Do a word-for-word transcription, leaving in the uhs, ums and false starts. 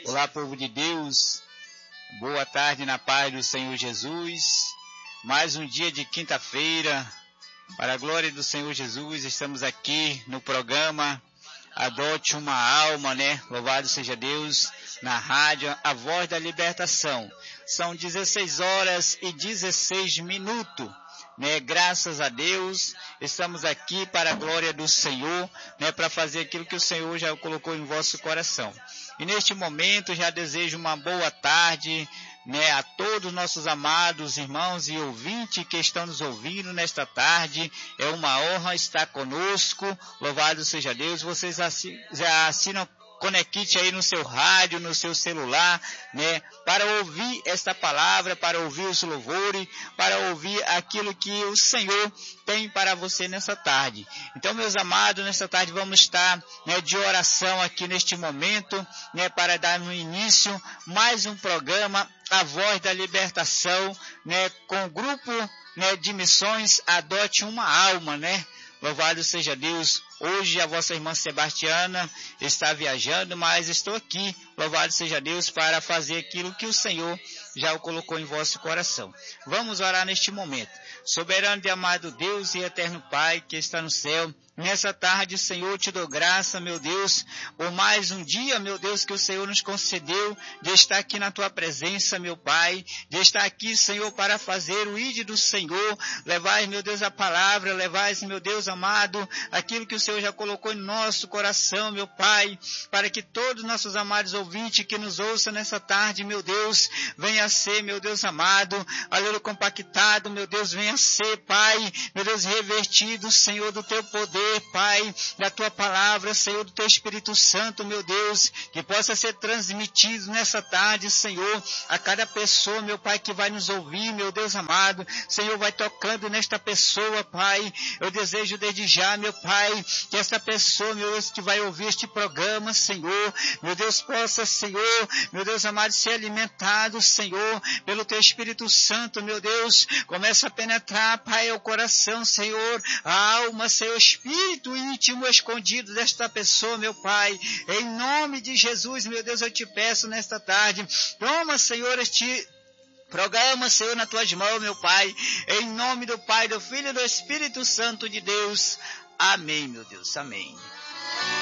Olá, povo de Deus, boa tarde na paz do Senhor Jesus. Mais um dia de quinta-feira, para a glória do Senhor Jesus, estamos aqui no programa Adote uma Alma, né? Louvado seja Deus, na rádio A Voz da Libertação. São dezesseis horas e dezesseis minutos. Né, graças a Deus, estamos aqui para a glória do Senhor, né, para fazer aquilo que o Senhor já colocou em vosso coração. E neste momento já desejo uma boa tarde, né, a todos nossos amados irmãos e ouvintes que estão nos ouvindo nesta tarde. É uma honra estar conosco, louvado seja Deus. Vocês já assinam conecte aí no seu rádio, no seu celular, né, para ouvir esta palavra, para ouvir os louvores, para ouvir aquilo que o Senhor tem para você nessa tarde. Então, meus amados, nesta tarde vamos estar, né, de oração aqui neste momento, né, para dar no início mais um programa, A Voz da Libertação, né, com o grupo, né, de missões Adote uma Alma, né? Louvado seja Deus. Hoje a vossa irmã Sebastiana está viajando, mas estou aqui, louvado seja Deus, para fazer aquilo que o Senhor já o colocou em vosso coração. Vamos orar neste momento. Soberano e amado Deus e eterno Pai que está no céu, nessa tarde, Senhor, te dou graça, meu Deus, por mais um dia, meu Deus, que o Senhor nos concedeu de estar aqui na tua presença, meu Pai, de estar aqui, Senhor, para fazer o ide do Senhor, levai, meu Deus, a palavra, levai, meu Deus amado, aquilo que o Senhor já colocou em nosso coração, meu Pai, para que todos os nossos amados ouvintes que nos ouçam nessa tarde, meu Deus, venha ser, meu Deus amado, aleluia, compactado, meu Deus, venha ser, Pai, meu Deus, revertido, Senhor, do teu poder, Pai, da tua palavra, Senhor, do teu Espírito Santo, meu Deus, que possa ser transmitido nessa tarde, Senhor, a cada pessoa, meu Pai, que vai nos ouvir, meu Deus amado, Senhor, vai tocando nesta pessoa, Pai, eu desejo desde já, meu Pai, que esta pessoa, meu Deus, que vai ouvir este programa, Senhor, meu Deus, possa, Senhor, meu Deus amado, ser alimentado, Senhor, pelo teu Espírito Santo, meu Deus, começa a penetrar, Pai, o coração, Senhor, a alma, Senhor, Espírito, Espírito íntimo escondido desta pessoa, meu Pai, em nome de Jesus, meu Deus, eu te peço nesta tarde, toma, Senhor, este programa, Senhor, nas tuas mãos, meu Pai, em nome do Pai, do Filho e do Espírito Santo de Deus, amém, meu Deus, amém.